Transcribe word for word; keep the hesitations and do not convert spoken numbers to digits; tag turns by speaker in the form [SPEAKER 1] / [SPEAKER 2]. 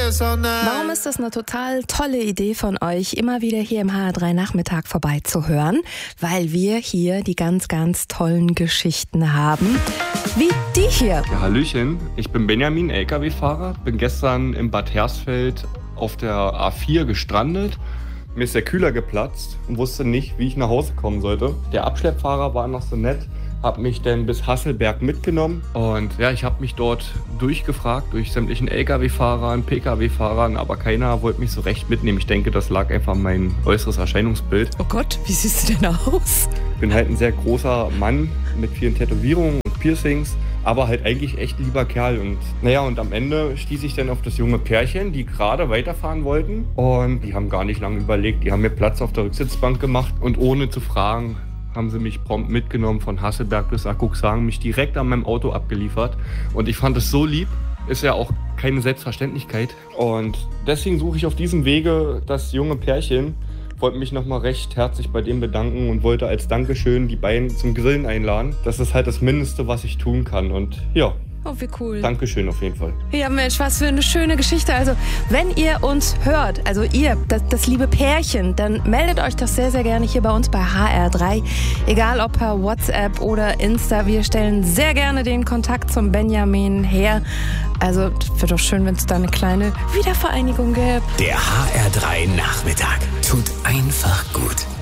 [SPEAKER 1] Warum ist das eine total tolle Idee von euch, immer wieder hier im H R drei Nachmittag vorbeizuhören? Weil wir hier die ganz, ganz tollen Geschichten haben, wie die hier.
[SPEAKER 2] Ja, Hallöchen, ich bin Benjamin, L K W-Fahrer, bin gestern in Bad Hersfeld auf der A vier gestrandet. Mir ist der Kühler geplatzt und wusste nicht, wie ich nach Hause kommen sollte. Der Abschleppfahrer war noch so nett, hat mich dann bis Hasselberg mitgenommen. Und ja, ich habe mich dort durchgefragt durch sämtlichen L K W-Fahrern, P K W-Fahrern, aber keiner wollte mich so recht mitnehmen. Ich denke, das lag einfach an mein äußeres Erscheinungsbild.
[SPEAKER 1] Oh Gott, wie siehst du denn aus?
[SPEAKER 2] Ich bin halt ein sehr großer Mann mit vielen Tätowierungen und Piercings, aber halt eigentlich echt lieber Kerl. Und naja, und am Ende stieß ich dann auf das junge Pärchen, die gerade weiterfahren wollten. Und die haben gar nicht lange überlegt, die haben mir Platz auf der Rücksitzbank gemacht. Und ohne zu fragen, haben sie mich prompt mitgenommen von Hasselberg bis nach Cuxhaven, mich direkt an meinem Auto abgeliefert. Und ich fand es so lieb, ist ja auch keine Selbstverständlichkeit. Und deswegen suche ich auf diesem Wege das junge Pärchen. Wollte mich nochmal recht herzlich bei dem bedanken und wollte als Dankeschön die beiden zum Grillen einladen. Das ist halt das Mindeste, was ich tun kann. Und ja,
[SPEAKER 1] oh, wie cool.
[SPEAKER 2] Dankeschön auf jeden Fall.
[SPEAKER 1] Ja, Mensch, was für eine schöne Geschichte. Also, wenn ihr uns hört, also ihr, das, das liebe Pärchen, dann meldet euch doch sehr, sehr gerne hier bei uns bei H R drei. Egal ob per WhatsApp oder Insta. Wir stellen sehr gerne den Kontakt zum Benjamin her. Also, wäre doch schön, wenn es da eine kleine Wiedervereinigung gäbe.
[SPEAKER 3] Der H R drei Nachmittag tut einfach gut.